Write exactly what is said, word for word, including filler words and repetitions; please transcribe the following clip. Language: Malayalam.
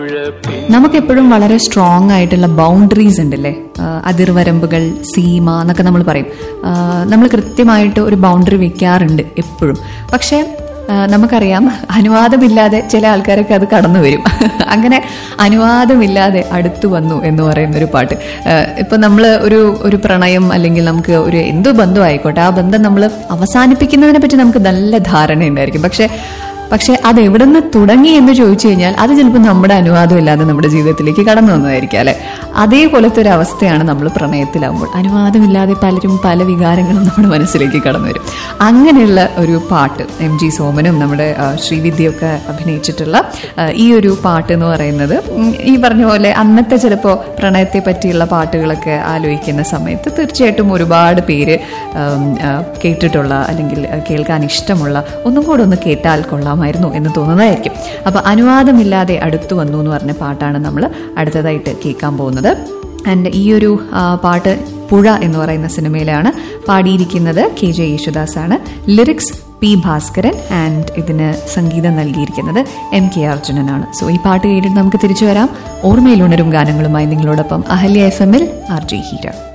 നമുക്കെപ്പോഴും വളരെ സ്ട്രോങ് ആയിട്ടുള്ള ബൗണ്ടറീസ് ഉണ്ടല്ലേ, അതിർവരമ്പുകൾ, സീമ എന്നൊക്കെ നമ്മൾ പറയും. നമ്മൾ കൃത്യമായിട്ട് ഒരു ബൗണ്ടറി വെക്കാറുണ്ട് എപ്പോഴും. പക്ഷെ നമുക്കറിയാം, അനുവാദമില്ലാതെ ചില ആൾക്കാരൊക്കെ അത് കടന്നു വരും. അങ്ങനെ അനുവാദമില്ലാതെ അടുത്തു വന്നു എന്ന് പറയുന്നൊരു പാട്ട്. ഇപ്പൊ നമ്മൾ ഒരു ഒരു പ്രണയം അല്ലെങ്കിൽ നമുക്ക് ഒരു എന്തോ ബന്ധം ആയിക്കോട്ടെ, ആ ബന്ധം നമ്മൾ അവസാനിപ്പിക്കുന്നതിനെ പറ്റി നമുക്ക് നല്ല ധാരണ ഉണ്ടായിരിക്കും. പക്ഷെ പക്ഷെ അത് എവിടെ നിന്ന് തുടങ്ങി എന്ന് ചോദിച്ചു കഴിഞ്ഞാൽ അത് ചിലപ്പോൾ നമ്മുടെ അനുവാദം ഇല്ലാതെ നമ്മുടെ ജീവിതത്തിലേക്ക് കടന്നു വന്നതായിരിക്കും അല്ലെ. അതേപോലത്തെ ഒരു അവസ്ഥയാണ് നമ്മൾ പ്രണയത്തിലാവുമ്പോൾ. അനുവാദമില്ലാതെ പലരും പല വികാരങ്ങളും നമ്മുടെ മനസ്സിലേക്ക് കടന്നു വരും. അങ്ങനെയുള്ള ഒരു പാട്ട് എം ജി സോമനും നമ്മുടെ ശ്രീവിദ്യയൊക്കെ അഭിനയിച്ചിട്ടുള്ള ഈ ഒരു പാട്ട് എന്ന് പറയുന്നത്, ഈ പറഞ്ഞ പോലെ അന്നത്തെ ചിലപ്പോൾ പ്രണയത്തെ പറ്റിയുള്ള പാട്ടുകളൊക്കെ ആലോചിക്കുന്ന സമയത്ത് തീർച്ചയായിട്ടും ഒരുപാട് പേര് കേട്ടിട്ടുള്ള അല്ലെങ്കിൽ കേൾക്കാൻ ഇഷ്ടമുള്ള, ഒന്നും കൂടെ ഒന്ന് കേട്ടാൽ കൊള്ളാം എന്ന് തോന്നുന്നതായിരിക്കും. അപ്പൊ അനുവാദമില്ലാതെ അടുത്തു വന്നു എന്ന് പറഞ്ഞ പാട്ടാണ് നമ്മൾ അടുത്തതായിട്ട് കേൾക്കാൻ പോകുന്നത്. ആൻഡ് ഈ ഒരു പാട്ട് പുഴ എന്ന് പറയുന്ന സിനിമയിലാണ് പാടിയിരിക്കുന്നത്. കെ ജെ യേശുദാസ് ആണ്. Lyrics P Bhaskaran. ആൻഡ് ഇതിന് സംഗീതം നൽകിയിരിക്കുന്നത് എം കെ അർജുനനാണ്. സോ ഈ പാട്ട് കേട്ടിട്ട് നമുക്ക് തിരിച്ചു വരാം. ഓർമ്മയിൽ ഉണരും ഗാനങ്ങളുമായി നിങ്ങളോടൊപ്പം അഹല്യ എഫ് എമ്മിൽ ആർ ജെ ഹീര.